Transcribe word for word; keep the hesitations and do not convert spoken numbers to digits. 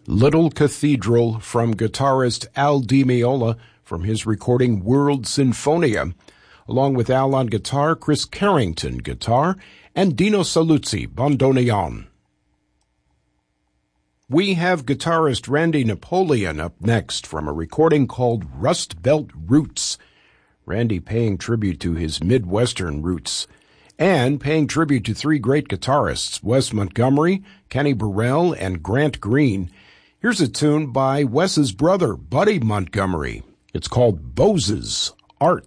Little Cathedral from guitarist Al Di Meola from his recording World Sinfonia, along with Al on guitar, Chris Carrington guitar, and Dino Saluzzi bandoneon. We have guitarist Randy Napoleon up next from a recording called Rust Belt Roots. Randy paying tribute to his Midwestern roots and paying tribute to three great guitarists, Wes Montgomery, Kenny Burrell, and Grant Green. Here's a tune by Wes's brother, Buddy Montgomery. It's called Bose's Art.